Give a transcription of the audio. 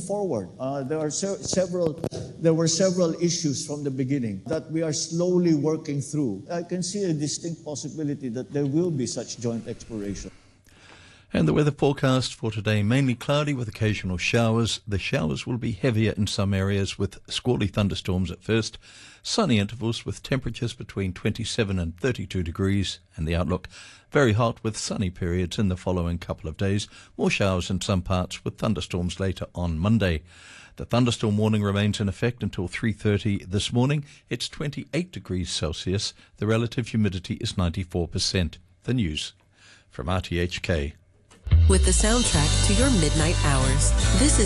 forward. There were several issues from the beginning that we are slowly working through. I can see a distinct possibility that there will be such joint exploration. And the weather forecast for today, mainly cloudy with occasional showers. The showers will be heavier in some areas with squally thunderstorms at first. Sunny intervals with temperatures between 27 and 32 degrees. And the outlook, very hot with sunny periods in the following couple of days. More showers in some parts with thunderstorms later on Monday. The thunderstorm warning remains in effect until 3:30 this morning. It's 28 degrees Celsius. The relative humidity is 94%. The news from RTHK. With the soundtrack to your midnight hours, this is